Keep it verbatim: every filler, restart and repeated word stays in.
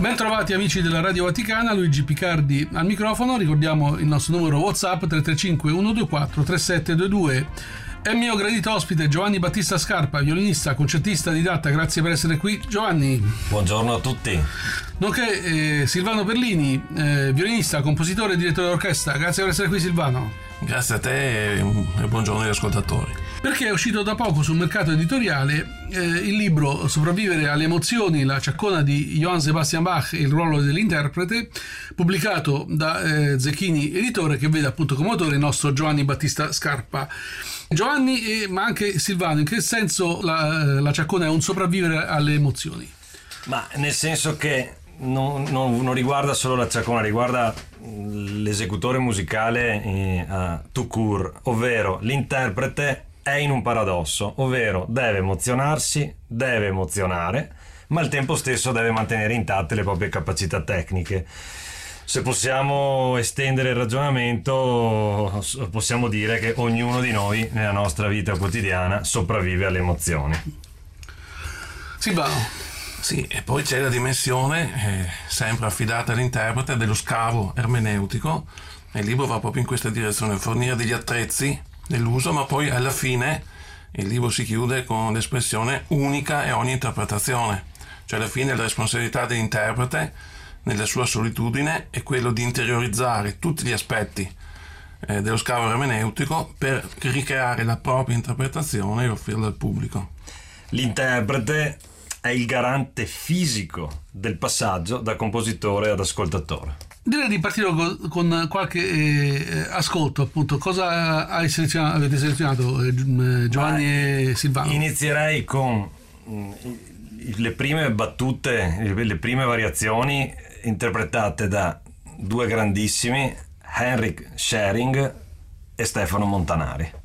Bentrovati amici della Radio Vaticana, Luigi Picardi al microfono. Ricordiamo il nostro numero WhatsApp tre tre cinque uno due quattro tre sette due due. È il mio gradito ospite Giovanni Battista Scarpa, violinista, concertista, didatta. Grazie per essere qui, Giovanni. Buongiorno a tutti. Nonché eh, Silvano Perlini, eh, violinista, compositore e direttore d'orchestra. Grazie per essere qui, Silvano. Grazie a te e buongiorno agli ascoltatori. Perché è uscito da poco sul mercato editoriale eh, il libro Sopravvivere alle emozioni, la ciaccona di Johann Sebastian Bach e il ruolo dell'interprete, pubblicato da eh, Zecchini Editore, che vede appunto come autore il nostro Giovanni Battista Scarpa. Giovanni, eh, ma anche Silvano, in che senso la, la ciaccona è un sopravvivere alle emozioni? Ma nel senso che non, non, non riguarda solo la ciaccona, riguarda l'esecutore musicale eh, uh, tout court, ovvero l'interprete è in un paradosso, ovvero deve emozionarsi, deve emozionare, ma al tempo stesso deve mantenere intatte le proprie capacità tecniche. Se possiamo estendere il ragionamento, possiamo dire che ognuno di noi nella nostra vita quotidiana sopravvive alle emozioni. Silvano. Sì, e poi c'è la dimensione, eh, sempre affidata all'interprete, dello scavo ermeneutico. Il libro va proprio in questa direzione, fornire degli attrezzi nell'uso, ma poi alla fine il libro si chiude con l'espressione unica e ogni interpretazione. Cioè alla fine la responsabilità dell'interprete nella sua solitudine è quello di interiorizzare tutti gli aspetti eh, dello scavo ermeneutico per ricreare la propria interpretazione e offrirla al pubblico. L'interprete è il garante fisico del passaggio da compositore ad ascoltatore. Direi di partire con, con qualche eh, ascolto, appunto. Cosa hai selezionato, avete selezionato eh, Giovanni Ma e Silvano? Inizierei con mh, le prime battute, le prime variazioni interpretate da due grandissimi, Henrik Schering e Stefano Montanari.